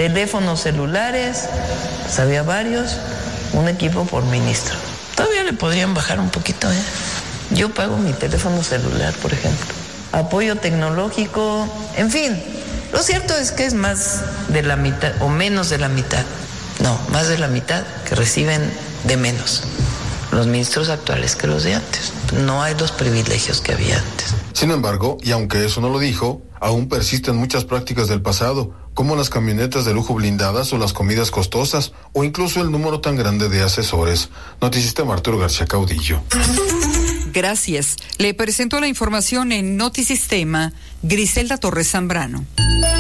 Teléfonos celulares, pues había varios, un equipo por ministro. Todavía le podrían bajar un poquito, ¿eh? Yo pago mi teléfono celular, por ejemplo. Apoyo tecnológico, en fin. Lo cierto es que es más de la mitad, o menos de la mitad. No, más de la mitad que reciben de menos los ministros actuales que los de antes. No hay los privilegios que había antes. Sin embargo, y aunque eso no lo dijo, aún persisten muchas prácticas del pasado, como las camionetas de lujo blindadas o las comidas costosas, o incluso el número tan grande de asesores. Notisistema, Arturo García Caudillo. Gracias. Le presento la información en Notisistema, Griselda Torres Zambrano.